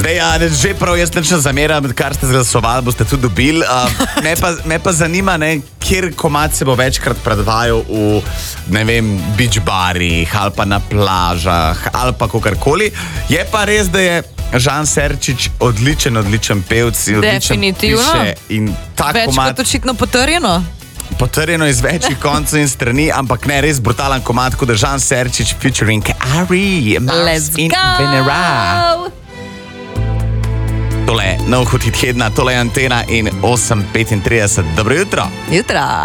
Zdaj, že prav, jaz nič ne zameram, kar ste zglasovali, boste tudi dobili. Me pa zanima, kjer komad se bo večkrat predvajal v, ne vem, beach barih ali pa na plažah ali pa kakorkoli. Je pa res, da je Žan Serčič odličen pevec in odličen piše. In ta več komad, kot očitno potrjeno. Potrjeno iz večjih koncev in strani, ampak ne, res brutalen komad, kot da Žan Serčič featuring Ari, Mars in Venera. Tole je nov hit tedna, tole je Antena in 8:35. Dobro jutro. Jutra.